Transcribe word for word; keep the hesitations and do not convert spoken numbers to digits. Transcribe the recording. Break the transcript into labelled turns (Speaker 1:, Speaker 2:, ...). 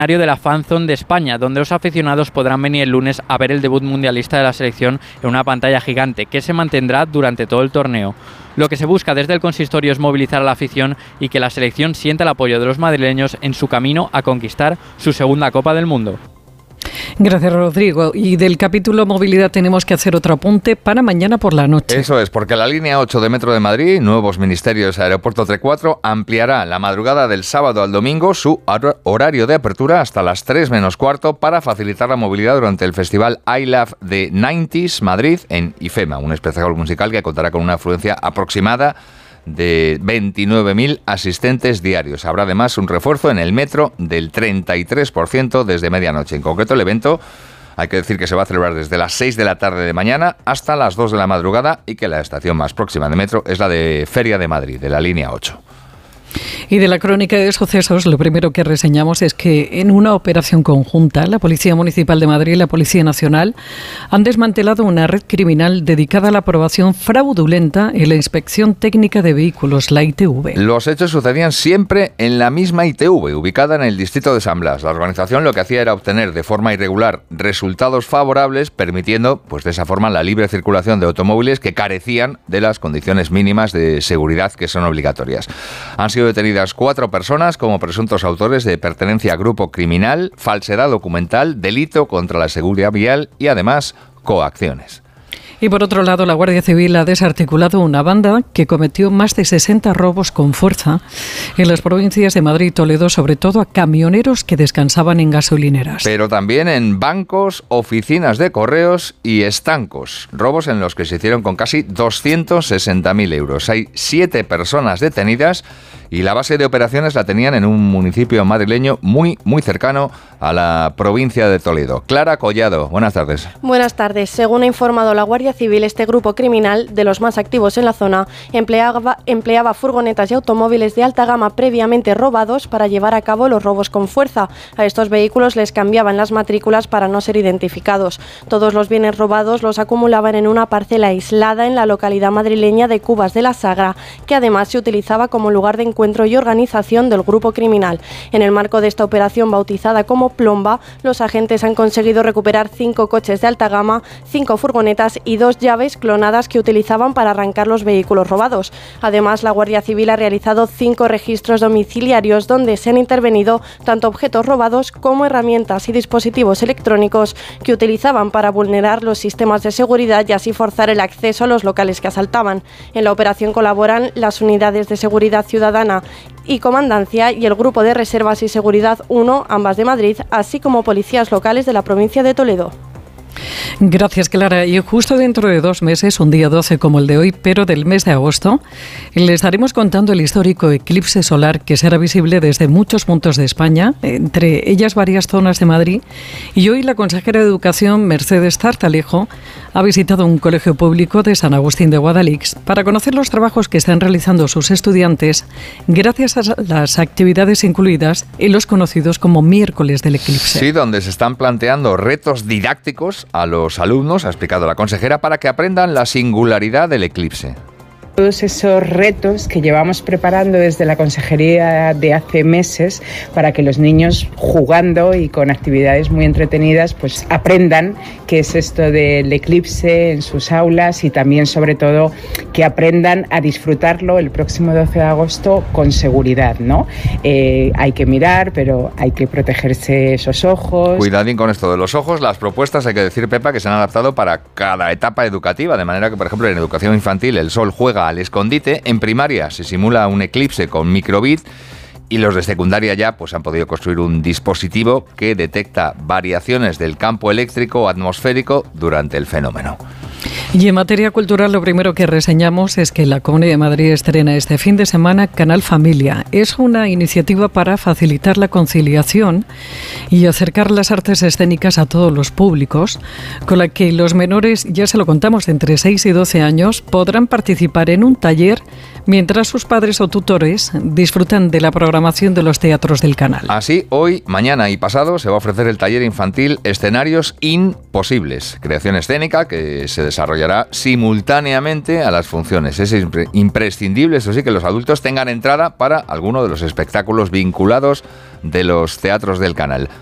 Speaker 1: de la Fan Zone de España, donde los aficionados podrán venir el lunes a ver el debut mundialista de la selección en una pantalla gigante que se mantendrá durante todo el torneo. Lo que se busca desde el consistorio es movilizar a la afición y que la selección sienta el apoyo de los madrileños en su camino a conquistar su segunda Copa del Mundo.
Speaker 2: Gracias, Rodrigo. Y del capítulo movilidad tenemos que hacer otro apunte para mañana por la noche.
Speaker 3: Eso es, porque la línea ocho de Metro de Madrid, Nuevos Ministerios Aeropuerto T cuatro, ampliará la madrugada del sábado al domingo su horario de apertura hasta las tres menos cuarto para facilitar la movilidad durante el festival I Love the nineties Madrid en IFEMA, un espectáculo musical que contará con una afluencia aproximada de veintinueve mil asistentes diarios. Habrá además un refuerzo en el metro del treinta y tres por ciento desde medianoche. En concreto, el evento, hay que decir que se va a celebrar desde las seis de la tarde de mañana hasta las dos de la madrugada y que la estación más próxima de metro es la de Feria de Madrid, de la línea ocho.
Speaker 2: Y de la crónica de sucesos, lo primero que reseñamos es que en una operación conjunta, la Policía Municipal de Madrid y la Policía Nacional han desmantelado una red criminal dedicada a la aprobación fraudulenta en la Inspección Técnica de Vehículos, la I T V.
Speaker 3: Los hechos sucedían siempre en la misma I T V, ubicada en el distrito de San Blas. La organización lo que hacía era obtener de forma irregular resultados favorables, permitiendo, pues de esa forma, la libre circulación de automóviles que carecían de las condiciones mínimas de seguridad que son obligatorias. Han sido detenidas cuatro personas como presuntos autores de pertenencia a grupo criminal, falsedad documental, delito contra la seguridad vial y además coacciones.
Speaker 2: Y por otro lado, la Guardia Civil ha desarticulado una banda que cometió más de sesenta robos con fuerza en las provincias de Madrid y Toledo, sobre todo a camioneros que descansaban en gasolineras.
Speaker 3: Pero también en bancos, oficinas de correos y estancos. Robos en los que se hicieron con casi doscientos sesenta mil euros. Hay siete personas detenidas y la base de operaciones la tenían en un municipio madrileño muy, muy cercano a la provincia de Toledo. Clara Collado, buenas tardes.
Speaker 4: Buenas tardes. Según ha informado la Guardia Civil, este grupo criminal, de los más activos en la zona, empleaba, empleaba furgonetas y automóviles de alta gama previamente robados para llevar a cabo los robos con fuerza. A estos vehículos les cambiaban las matrículas para no ser identificados. Todos los bienes robados los acumulaban en una parcela aislada en la localidad madrileña de Cubas de la Sagra, que además se utilizaba como lugar de encuentro y organización del grupo criminal. En el marco de esta operación bautizada como Plomba, los agentes han conseguido recuperar cinco coches de alta gama, cinco furgonetas y dos llaves clonadas que utilizaban para arrancar los vehículos robados. Además, la Guardia Civil ha realizado cinco registros domiciliarios donde se han intervenido tanto objetos robados como herramientas y dispositivos electrónicos que utilizaban para vulnerar los sistemas de seguridad y así forzar el acceso a los locales que asaltaban. En la operación colaboran las unidades de seguridad ciudadana y Comandancia y el Grupo de Reservas y Seguridad uno, ambas de Madrid, así como policías locales de la provincia de Toledo.
Speaker 2: Gracias, Clara. Y justo dentro de dos meses, un día doce como el de hoy, pero del mes de agosto, le estaremos contando el histórico eclipse solar que será visible desde muchos puntos de España, entre ellas varias zonas de Madrid. Y hoy la consejera de Educación, Mercedes Tartalejo, ha visitado un colegio público de San Agustín de Guadalix para conocer los trabajos que están realizando sus estudiantes gracias a las actividades incluidas en los conocidos como miércoles del eclipse.
Speaker 3: Sí, donde se están planteando retos didácticos a los alumnos, ha explicado la consejera, para que aprendan la singularidad del eclipse.
Speaker 5: Todos esos retos que llevamos preparando desde la consejería de hace meses para que los niños, jugando y con actividades muy entretenidas, pues aprendan qué es esto del eclipse en sus aulas y también, sobre todo, que aprendan a disfrutarlo el próximo doce de agosto con seguridad, ¿no? Eh, hay que mirar, pero hay que protegerse esos ojos.
Speaker 3: Cuidadín con esto de los ojos. Las propuestas, hay que decir, Pepa, que se han adaptado para cada etapa educativa, de manera que, por ejemplo, en educación infantil el sol juega al escondite, en primaria se simula un eclipse con microbit y los de secundaria ya pues han podido construir un dispositivo que detecta variaciones del campo eléctrico o atmosférico durante el fenómeno.
Speaker 2: Y en materia cultural, lo primero que reseñamos es que la Comunidad de Madrid estrena este fin de semana Canal Familia. Es una iniciativa para facilitar la conciliación y acercar las artes escénicas a todos los públicos, con la que los menores, ya se lo contamos, de entre seis y doce años, podrán participar en un taller mientras sus padres o tutores disfrutan de la programación de los teatros del canal.
Speaker 3: Así, hoy, mañana y pasado se va a ofrecer el taller infantil Escenarios Imposibles, creación escénica que se desarrollará simultáneamente a las funciones. Es impre- imprescindible, eso sí, que los adultos tengan entrada para alguno de los espectáculos vinculados de los teatros del canal.